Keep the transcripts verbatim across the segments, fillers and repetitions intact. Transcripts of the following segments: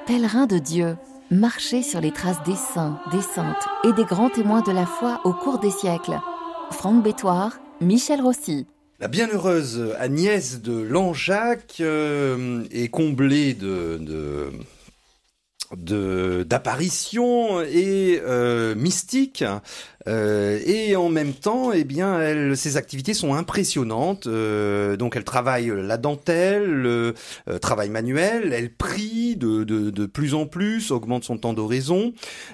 Pèlerins de Dieu, marchez sur les traces des saints, des saintes et des grands témoins de la foi au cours des siècles. Franck Bétoir, Michel Rossi. La bienheureuse Agnès de Langeac euh, est comblée de... de... De, d'apparitions et euh, mystiques euh, et en même temps eh bien elle, ses activités sont impressionnantes, euh, donc elle travaille la dentelle, le euh, travail manuel, elle prie de, de, de plus en plus, augmente son temps d'oraison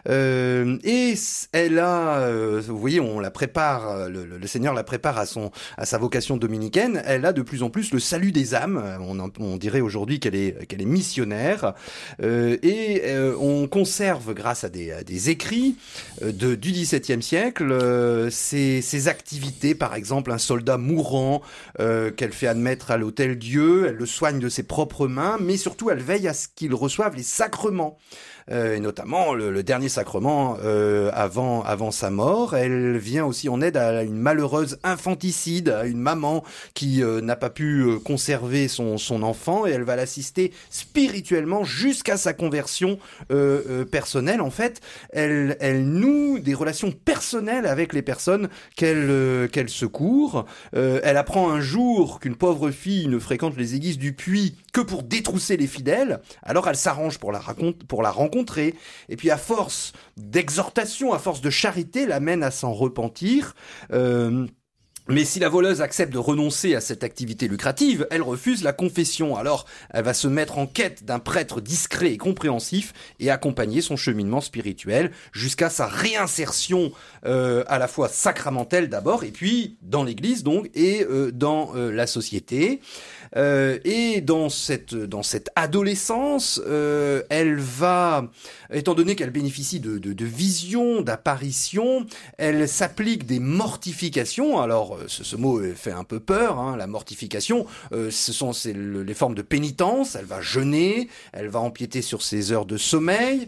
euh, et elle a euh, vous voyez on la prépare, le, le Seigneur la prépare à son à sa vocation dominicaine, elle a de plus en plus le salut des âmes, on, on dirait aujourd'hui qu'elle est qu'elle est missionnaire euh, et Euh, on conserve, grâce à des, à des écrits euh, de, du dix-septième siècle, euh, ses, ses activités. Par exemple, un soldat mourant euh, qu'elle fait admettre à l'Hôtel-Dieu, elle le soigne de ses propres mains, mais surtout elle veille à ce qu'il reçoive les sacrements. Euh, et notamment le, le dernier sacrement euh, avant avant sa mort. Elle vient aussi en aide à une malheureuse infanticide, à une maman qui euh, n'a pas pu euh, conserver son son enfant, et elle va l'assister spirituellement jusqu'à sa conversion euh, euh, personnelle. En fait, elle elle noue des relations personnelles avec les personnes qu'elle euh, qu'elle secourt. Euh, elle apprend un jour qu'une pauvre fille ne fréquente les églises du Puy que pour détrousser les fidèles. Alors elle s'arrange pour la raconte pour la rencontrer. Et puis à force d'exhortation, à force de charité, l'amène à s'en repentir. Euh, mais si la voleuse accepte de renoncer à cette activité lucrative, elle refuse la confession. Alors elle va se mettre en quête d'un prêtre discret et compréhensif et accompagner son cheminement spirituel jusqu'à sa réinsertion euh, à la fois sacramentelle d'abord, et puis dans l'église donc, et euh, dans euh, la société. Euh, et dans cette dans cette adolescence, euh, elle va, étant donné qu'elle bénéficie de de, de visions, d'apparitions, elle s'applique des mortifications. Alors ce, ce mot fait un peu peur, hein, la mortification. Euh, ce sont c'est le, les formes de pénitence. Elle va jeûner, elle va empiéter sur ses heures de sommeil,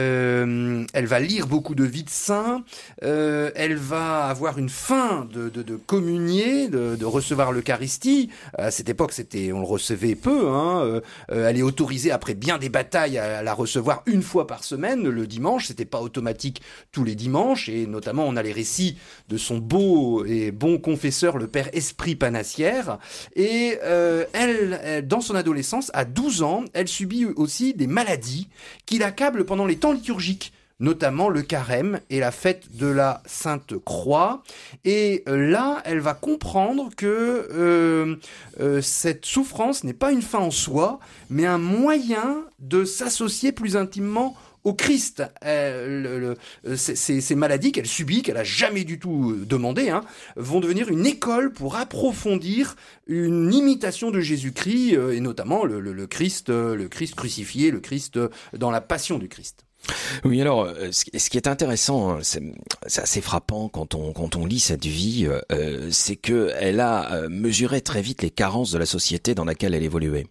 euh, elle va lire beaucoup de vies de saints, euh, elle va avoir une faim de de, de communier, de, de recevoir l'Eucharistie. À cette époque, c'était Et on le recevait peu, hein. Euh, elle est autorisée après bien des batailles à la recevoir une fois par semaine, le dimanche. C'était pas automatique tous les dimanches, et notamment on a les récits de son beau et bon confesseur, le père Esprit Panassière. Et euh, elle, elle, dans son adolescence, à douze ans, elle subit aussi des maladies qui l'accablent pendant les temps liturgiques, notamment le carême et la fête de la Sainte Croix. Et là, elle va comprendre que euh, euh, cette souffrance n'est pas une fin en soi, mais un moyen de s'associer plus intimement au Christ. Euh, le, le, ces, ces maladies qu'elle subit, qu'elle a jamais du tout demandé, hein, vont devenir une école pour approfondir une imitation de Jésus-Christ, euh, et notamment le, le, le Christ, le Christ crucifié, le Christ dans la passion du Christ. Oui, alors, ce qui est intéressant, c'est, c'est assez frappant quand on quand on lit cette vie, euh, c'est que elle a mesuré très vite les carences de la société dans laquelle elle évoluait.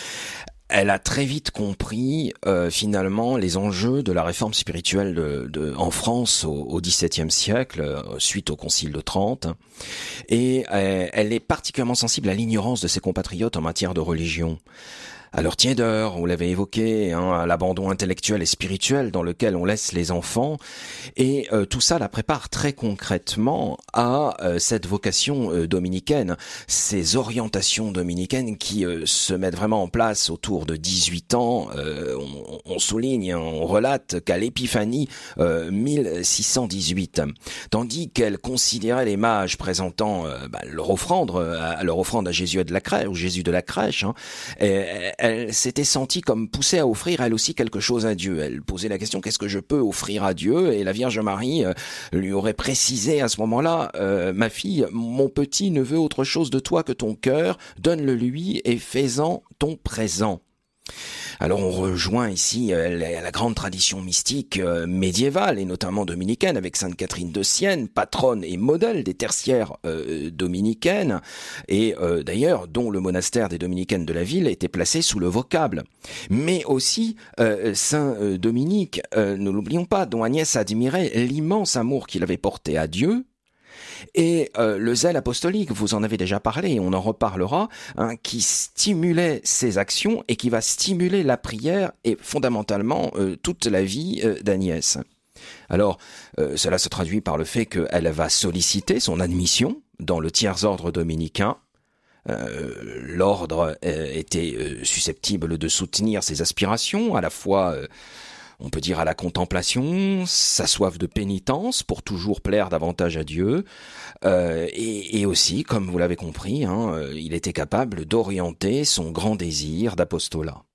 Elle a très vite compris euh, finalement les enjeux de la réforme spirituelle de, de, en France au, au dix-septième siècle, euh, suite au Concile de Trente, et euh, elle est particulièrement sensible à l'ignorance de ses compatriotes en matière de religion. À leur tiédeur, vous l'avez évoqué, hein, à l'abandon intellectuel et spirituel dans lequel on laisse les enfants, et euh, tout ça la prépare très concrètement à euh, cette vocation euh, dominicaine, ces orientations dominicaines qui euh, se mettent vraiment en place autour de dix-huit ans. Euh, on, on souligne, on relate qu'à l'Épiphanie euh, mille six cent dix-huit, tandis qu'elle considérait les mages présentant euh, bah, leur offrande, à, leur offrande à Jésus de la crèche, ou Jésus de la crèche, hein, et, elle s'était sentie comme poussée à offrir elle aussi quelque chose à Dieu. Elle posait la question, qu'est-ce que je peux offrir à Dieu? Et la Vierge Marie euh, lui aurait précisé à ce moment-là, euh, ma fille, mon petit ne veut autre chose de toi que ton cœur, donne-le lui et fais-en ton présent. Alors on rejoint ici euh, la, la grande tradition mystique euh, médiévale et notamment dominicaine avec Sainte Catherine de Sienne, patronne et modèle des tertiaires euh, dominicaines, et euh, d'ailleurs dont le monastère des dominicaines de la ville était placé sous le vocable. Mais aussi euh, Saint euh, Dominique, euh, ne l'oublions pas, dont Agnès admirait l'immense amour qu'il avait porté à Dieu, Et euh, le zèle apostolique, vous en avez déjà parlé, on en reparlera, hein, qui stimulait ses actions et qui va stimuler la prière et fondamentalement euh, toute la vie euh, d'Agnès. Alors, euh, cela se traduit par le fait qu'elle va solliciter son admission dans le tiers-ordre dominicain. Euh, l'ordre euh, était euh, susceptible de soutenir ses aspirations, à la fois, euh, on peut dire, à la contemplation, sa soif de pénitence pour toujours plaire davantage à Dieu, euh, et, et aussi, comme vous l'avez compris, hein, euh, il était capable d'orienter son grand désir d'apostolat.